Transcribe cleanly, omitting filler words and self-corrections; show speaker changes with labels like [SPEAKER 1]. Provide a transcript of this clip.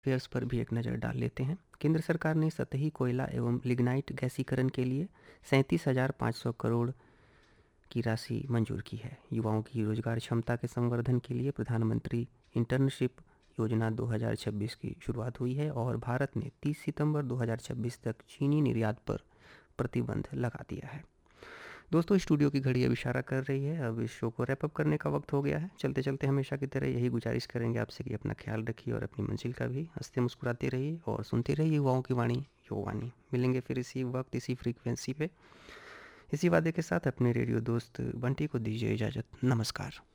[SPEAKER 1] Affairs पर भी एक नज़र डाल लेते हैं। केंद्र सरकार ने सतही कोयला एवं लिग्नाइट गैसीकरण के लिए 37,500 करोड़ की राशि मंजूर की है। युवाओं की रोजगार क्षमता के संवर्धन के लिए प्रधानमंत्री इंटर्नशिप योजना 2026 की शुरुआत हुई है और भारत ने 30 सितंबर 2026 तक चीनी निर्यात पर प्रतिबंध लगा दिया है। दोस्तों, स्टूडियो की घड़ी अब इशारा कर रही है, अब इस शो को रैप अप करने का वक्त हो गया है। चलते चलते हमेशा की तरह यही गुजारिश करेंगे आपसे कि अपना ख्याल रखिए और अपनी मंजिल का भी। हंसते मुस्कुराते रहिए और सुनते रहिए युवाओं की वाणी, युवानी। मिलेंगे फिर इसी वक्त, इसी फ्रीक्वेंसी पे, इसी वादे के साथ। अपने रेडियो दोस्त बंटी को दीजिए इजाज़त। नमस्कार।